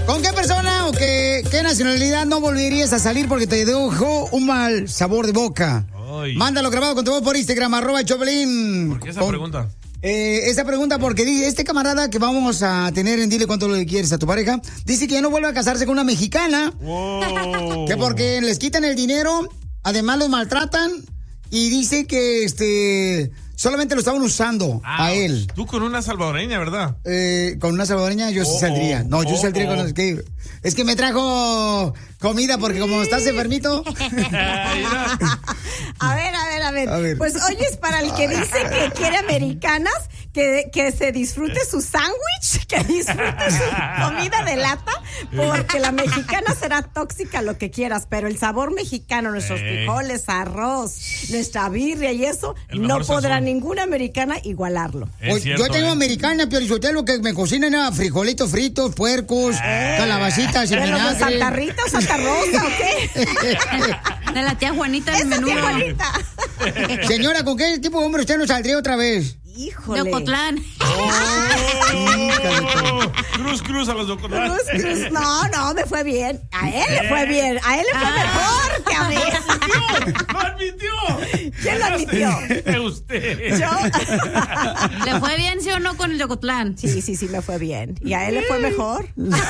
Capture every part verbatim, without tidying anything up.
¿Con qué persona o qué, qué nacionalidad no volverías a salir porque te dejó un mal sabor de boca? Ay. Mándalo grabado con tu voz por Instagram, arroba Choplin. ¿Por qué esa con, pregunta? Eh, esa pregunta porque dice, este camarada que vamos a tener en Dile Cuánto le quieres a tu pareja, dice que ya no vuelve a casarse con una mexicana. Wow. Que porque les quitan el dinero, además los maltratan y dice que este... solamente lo estaban usando ah, a él. Tú con una salvadoreña, ¿verdad? Eh, con una salvadoreña yo oh, sí saldría. No, yo oh, saldría con... Es que, es que me trajo comida porque como estás enfermito... a ver, a ver, a ver, a ver. Pues oye, es para el que dice que quiere americanas, que, que se disfrute su sándwich, que disfrute su comida de lata, porque la mexicana será tóxica, lo que quieras, pero el sabor mexicano, nuestros eh. frijoles, arroz, nuestra birria y eso, no podrá sazón. Ninguna americana igualarlo. Oye, cierto, yo tengo eh. americana, Piolichotelo, que me cocinan a frijolitos fritos, puercos, eh. calabacitas y vinagre. ¿De Santa Rita o Santa Rosa o qué? De la tía Juanita del menú. Señora, ¿con qué tipo de hombre usted nos saldría otra vez? Híjole. De Ocotlán. Oh, cruz, cruz a los de Ocotlán. Cruz, cruz. No, no, me fue bien. A él le fue bien. A él le fue ah. mejor que a mí. ¡Lo admitió! ¿Quién lo admitió? Usted. ¿Yo? ¿Le fue bien, sí o no, con el de Ocotlán? Sí, sí, sí, me fue bien. ¿Y a él le fue mejor?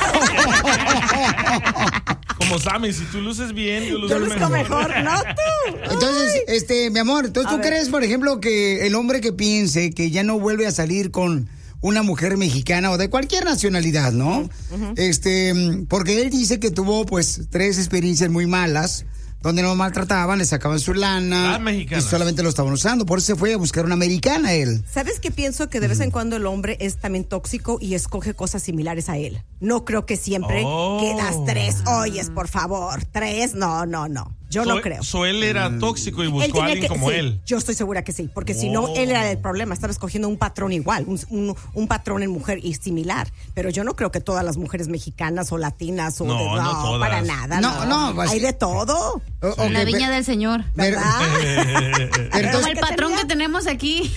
Como Sammy, si tú luces bien, yo luzco yo luzco mejor. mejor. No tú. Entonces, Ay. este, mi amor, entonces, ¿tú ver. crees, por ejemplo, que el hombre que piense que ya no vuelve a salir con una mujer mexicana o de cualquier nacionalidad, ¿no? Uh-huh. Este, porque él dice que tuvo, pues, tres experiencias muy malas, donde lo maltrataban, le sacaban su lana y solamente lo estaban usando. Por eso se fue a buscar una americana él. ¿Sabes qué pienso? Que de vez en cuando el hombre es también tóxico y escoge cosas similares a él. No creo que siempre oh. que las tres, oyes, por favor, tres, no, no, no. Yo so, no creo. So él era tóxico y buscó a alguien que, como sí, él. Yo estoy segura que sí, porque oh. si no, él era el problema. Estaba escogiendo un patrón igual, un, un, un patrón en mujer y similar. Pero yo no creo que todas las mujeres mexicanas o latinas o no, de, no, no todas. Para nada. No, no. no pues, hay de todo. Sí. Okay, la viña pero, del Señor. ¿Verdad? Pero como el patrón que tenemos aquí.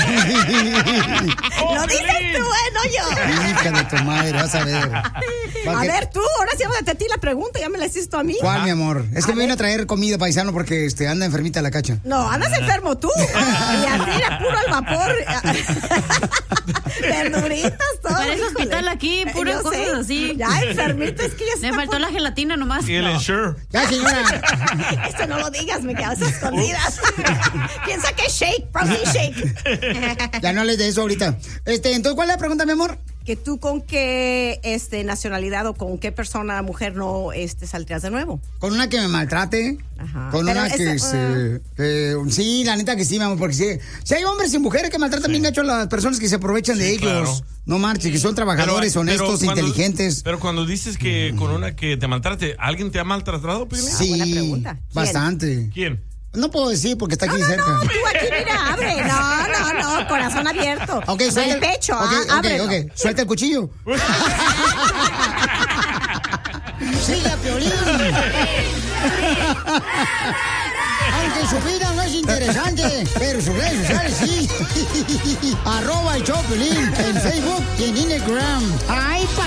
Lo dices tú, ¿eh? No yo. Hija de tu madre, vas a ver. A ver, tú, ahora sí vamos a ti la pregunta, ya me la hiciste a mí. ¿Cuál, mi amor? Es que a me viene a traer comida, paisano, porque este, anda enfermita la cacha. No, andas enfermo tú. Y así era puro al vapor. Verduritas, todo. Parece hospital aquí, puro cosas sé. Así. Ya enfermito, es que ya le faltó por... la gelatina nomás. Y el no. Ensure. Ya, señora. Eso no lo digas, me quedas escondidas. Piensa que es shake, protein shake. Ya no hables de eso ahorita. Este, entonces, ¿cuál es la pregunta, mi amor? Que tú con qué este, nacionalidad o con qué persona, mujer, no este, saldrías de nuevo. Con una que me maltrate. Ajá. Con Pero una que esa, se... Uh... Eh, sí, la neta que sí, mi amor, porque sí, si hay hombres y mujeres que maltratan sí. bien gacho a las personas que se aprovechan sí, de ellos. Claro. No marche, que son trabajadores, pero, honestos, pero cuando, inteligentes. Pero cuando dices que con una que te maltrate, ¿alguien te ha maltratado, Pili? Sí, buena pregunta. ¿Quién? Bastante. ¿Quién? No puedo decir porque está aquí no, no, cerca. No, tú aquí mira, abre. No, no, no, corazón abierto. Okay, suelta el pecho, okay, ah, okay, ábrelo. Ok, suelta el cuchillo. Sigue a Piolín. Aunque su vida no es interesante, pero sus redes sociales sí. Arroba el show Piolín en Facebook y en Instagram. ¡Ay, pa!